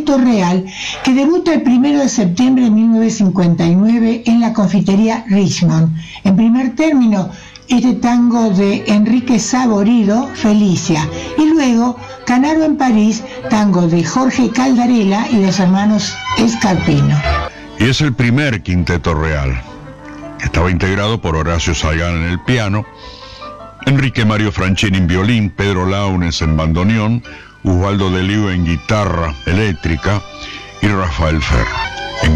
Quinteto Real, que debuta el 1 de septiembre de 1959 en la confitería Richmond. En primer término, este tango de Enrique Saborido, Felicia, y luego Canaro en París, tango de Jorge Caldarella y los hermanos Escarpino. Y es el primer Quinteto Real. Estaba integrado por Horacio Sagan en el piano, Enrique Mario Franchini en violín, Pedro Launes en bandoneón, Osvaldo de Lío en guitarra eléctrica y Rafael Ferro.